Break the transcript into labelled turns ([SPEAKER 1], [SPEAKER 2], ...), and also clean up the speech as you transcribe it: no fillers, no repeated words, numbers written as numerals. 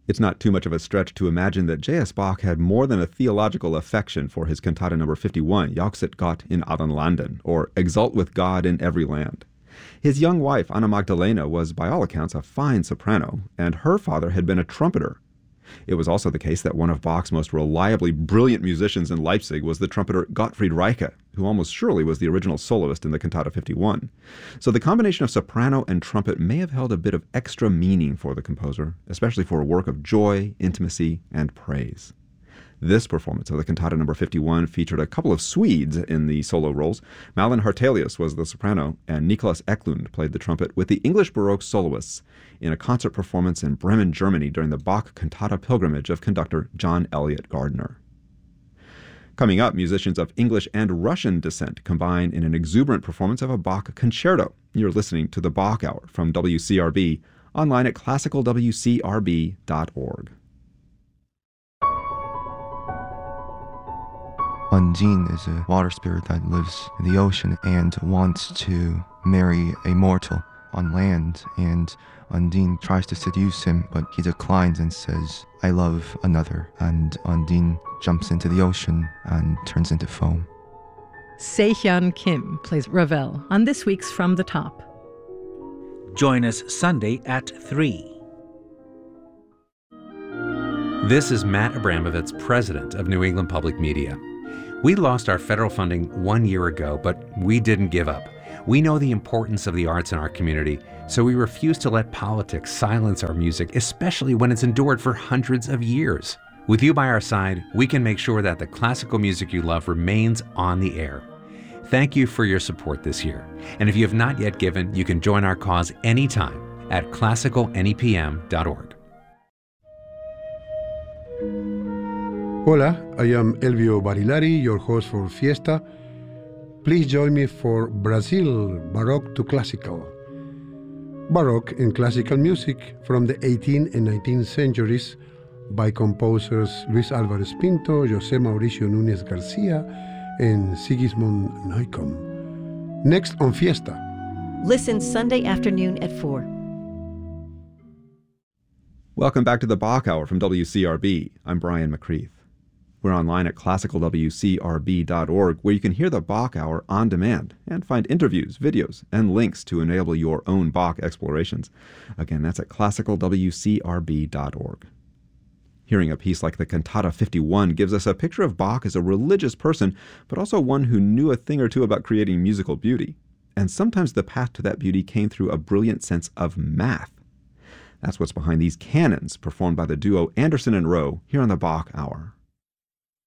[SPEAKER 1] It's not too much of a stretch to imagine that J.S. Bach had more than a theological affection for his cantata number 51, Jauchzet Gott in allen Landen, or Exult with God in Every Land. His young wife, Anna Magdalena, was by all accounts a fine soprano, and her father had been a trumpeter. It was also the case that one of Bach's most reliably brilliant musicians in Leipzig was the trumpeter Gottfried Reiche, who almost surely was the original soloist in the Cantata 51. So the combination of soprano and trumpet may have held a bit of extra meaning for the composer, especially for a work of joy, intimacy, and praise. This performance of the Cantata number 51 featured a couple of Swedes in the solo roles. Malin Hartelius was the soprano, and Niklas Eklund played the trumpet with the English Baroque soloists in a concert performance in Bremen, Germany during the Bach Cantata pilgrimage of conductor John Eliot Gardiner. Coming up, musicians of English and Russian descent combine in an exuberant performance of a Bach concerto. You're listening to the Bach Hour from WCRB, online at classicalwcrb.org.
[SPEAKER 2] Undine is a water spirit that lives in the ocean and wants to marry a mortal on land, and Undine tries to seduce him, but he declines and says, "I love another," and Undine jumps into the ocean and turns into foam.
[SPEAKER 3] Se-Hyun Kim plays Ravel on this week's From the Top.
[SPEAKER 4] Join us Sunday at 3.
[SPEAKER 5] This is Matt Abramovitz, president of New England Public Media. We lost our federal funding 1 year ago, but we didn't give up. We know the importance of the arts in our community, so we refuse to let politics silence our music, especially when it's endured for hundreds of years. With you by our side, we can make sure that the classical music you love remains on the air. Thank you for your support this year. And if you have not yet given, you can join our cause anytime at classicalnepm.org.
[SPEAKER 6] Hola, I am Elvio Barilari, your host for Fiesta. Please join me for Brazil, Baroque to Classical. Baroque and classical music from the 18th and 19th centuries by composers Luis Álvarez Pinto, José Mauricio Núñez Garcia, and Sigismund Neukomm. Next on Fiesta.
[SPEAKER 7] Listen Sunday afternoon at 4.
[SPEAKER 1] Welcome back to the Bach Hour from WCRB. I'm Brian McCreath. We're online at classicalwcrb.org, where you can hear the Bach Hour on demand and find interviews, videos, and links to enable your own Bach explorations. Again, that's at classicalwcrb.org. Hearing a piece like the Cantata 51 gives us a picture of Bach as a religious person, but also one who knew a thing or two about creating musical beauty. And sometimes the path to that beauty came through a brilliant sense of math. That's what's behind these canons performed by the duo Anderson and Rowe here on the Bach Hour.